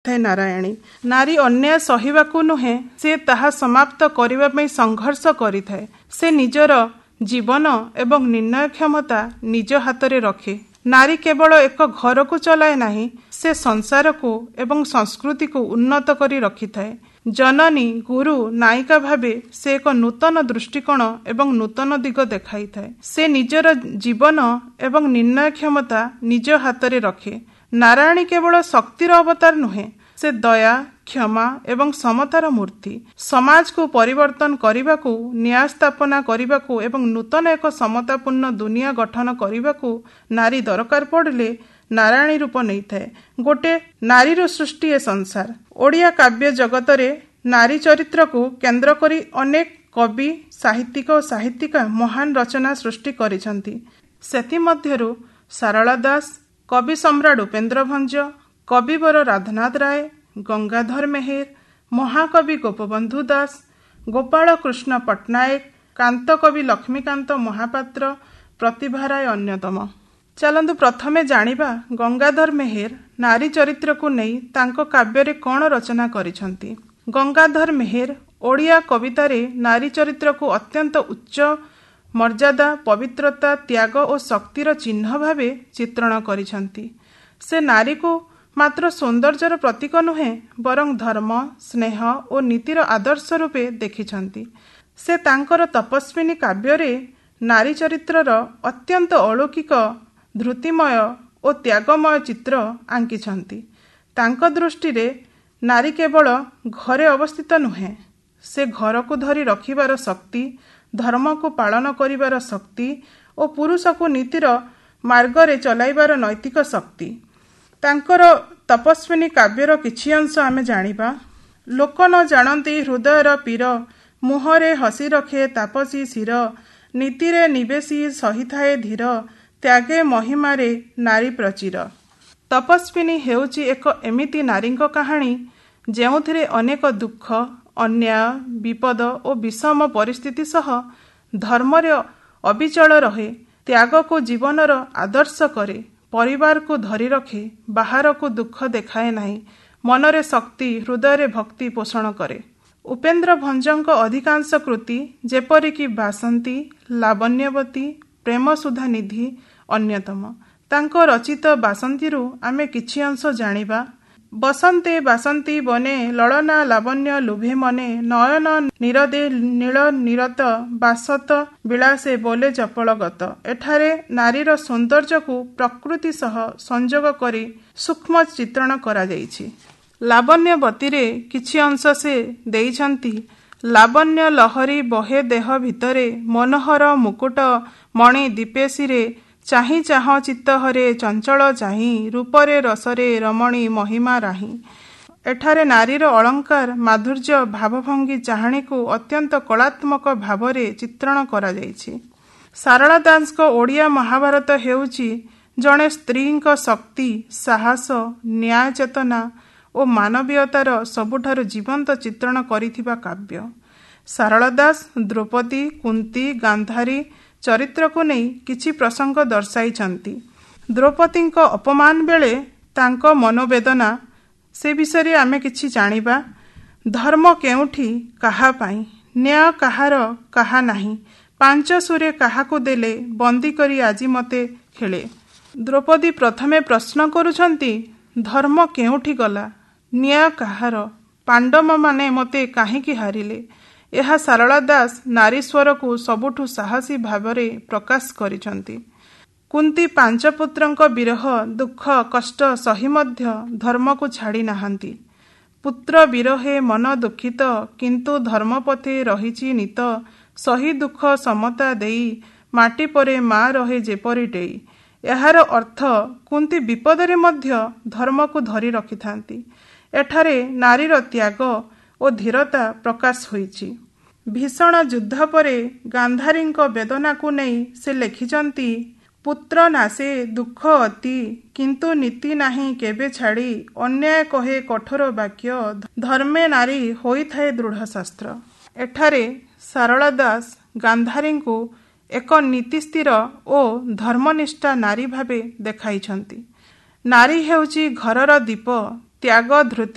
नारायणी नारी अन्याय सहिबाकु नुहे से ताहा समाप्त करिबा पई संघर्ष करिथाए। से निजर जीवन एवं निर्णय क्षमता निज हाथ में रखे। नारी केवल एक घर को चलाए नहीं, से संसार को एवं संस्कृति को उन्नत करी रखिथाए। जननी गुरु नायिका भावे से एक नूतन दृष्टिकोण एवं नूतन दिग देखाई थाए। से निजर जीवन एवं निर्णय क्षमता निज हाथ में रखे। नारायणी केवल शक्तिर अवतार नुहे, से दया क्षमा एवं समतार मूर्ति। समाज को परिवर्तन करने, न्याय स्थापना करने एवं नूतन एक समतापूर्ण दुनिया गठन करने नारी दरकार पड़े नारायणी रूप नहीं थाए। गोटे नारीर सृष्टि ए संसार। ओडिया काव्य जगत रे नारी चरित्र को केंद्र करी अनेक कवि साहित्यिक और साहित्यिका महान रचना सृष्टि करिसंती। सेति मध्यरु सारला दास, कवि सम्राट उपेन्द्र भंज, कविवर राधानाथ राय, गंगाधर मेहेर, महाकवि गोपबंधु दास, गोपाल कृष्ण पट्टनायक, कांत कवि लक्ष्मीकांत महापात्र, प्रतिभा राय अन्यतम। चलंतु प्रथमे जानिबा गंगाधर मेहेर नारी चरित्र को नहीं तांको काव्य रे कौन रचना करिसंती। गंगाधर मेहेर ओडिया कविता रे नारी चरित्र को अत्यंत उच्च मर्यादा, पवित्रता, त्याग और शक्तिर चिन्ह भावे चित्रण करिसंती। से नारी को मात्र सौंदर्यर प्रतीक नुहे, बरं धर्म, स्नेह और नीतिर आदर्श रूपे देखिछंती। से तांकर तपस्विनी काव्य रे नारी चरित्रर अत्यंत अलौकिक, धृतिमय और त्यागमय चित्र आंकिछंती। तांक दृष्टि रे नारी केवल घरे अवस्थित नुहे, से घर को धरी रखिबार शक्ति, धर्म को पालन करिबार शक्ति और पुरुष को नीतिर मार्ग रे चलाइबार नैतिक शक्ति। तांकर तपस्विनी काव्यर किछि अंश आमे जानिबा। लोक न जानती हृदयर पीर, मुहरे हसी रखे तापसी शिर, नीतिरे निवेशी सहिथाए धीर, त्यागे महिमारे नारी प्रचिर। तपस्विनी हेउची एक एमिति नारीଙ୍କ कहानी जेउथिरे अनेक दुख, अन्याय, विपद और विषम परिस्थिति सह धर्मरे अविचल रहे, त्याग को जीवनर आदर्श करे, परिवार को धरी रखे, बाहर को दुख देखाए नहीं, मनरे शक्ति, हृदय भक्ति पोषण करे। उपेन्द्र भंजଙ୍କ अधिकांश कृति जेपरिकी बासंती, लावण्यवती, प्रेम सुधा निधि अन्यतम। तांको रचित बासंतीरु आमे किछि अंश जानिबा। बसंते बासंती बने, ललना लावण्य लुभे मने, नयन निरदे नील निरत, बासत विलासे बोले चपलगत। एठारे नारीर सौंदर्य को प्रकृति सह संयोग करी सूक्ष्म चित्रण करा जाइछि। लावण्यवती रे किछि अंश से देइछंती। लावण्य लहरी बहे देह भितरे, मनोहर मुकुट मणि दीपेशी रे, चाही चाह चित्त हरे चंचल चाही, रूपरे रसरे रमणी महिमा राही। एठारे नारीर अलंकार, माधुर्य, भावभंगी चाहणी को अत्यंत कलात्मक भावरे चित्रण करा जाइछि। सारला दास को ओडिया महाभारत हेउची जणे स्त्रीଙ୍କ शक्ति, साहस, न्याय चेतना और मानवीयतार सबुठारु जीवंत चित्रण करिथिबा काव्य। सारला दास द्रौपदी, कुंती, गांधारी चरित्र को नहीं किछि प्रसंग दर्शाइछंती। द्रौपदीଙ୍କ अपमान बेले तांको मनोवेदना, से विषय आमे किछि जानिबा। धर्म केउठी काहा पाई, न्याय काहार काहा नाही, पांच सुरे काहाकु देले, बंदी करी आजी मते खेले। द्रौपदी प्रथमे प्रश्न करुछंती, धर्म केउठी गला, न्याय काहार, पांडव माने मते काहेकि हारिले। यह सारला दास नारी स्वर को सबुठु साहसी भावरे प्रकाश करिछंती। कुंती पांच पुत्रଙ୍କ विरह, दुख, कष्ट सही मध्य धर्म को छाड़ी नाहांती। पुत्र विरहे मन दुखित, किंतु धर्म पथे रहिछि नीत, सही दुख समता देई, माटी परे मा रहे जेपरि डेई। एहार अर्थ कुंती विपदरे मध्य धर्म को धरी रखिथांती। एठारे नारीर त्याग और धीरता प्रकाश होईछि। भीषण युद्ध परे गांधारीଙ୍କ वेदना को नहीं से लिखिचंती, पुत्र नासे दुख अति, किंतु नीति नाही केबे छाड़ी, अन्याय कहे कठोर वाक्य, धर्मे नारी होइथाए दृढ़ शास्त्र। एठारे सारला दास गांधारी को एक नीतिस्थिर और धर्मनिष्ठा नारी भावे देखाइछंती। नारी हेउची घरर दीप, त्याग, धृति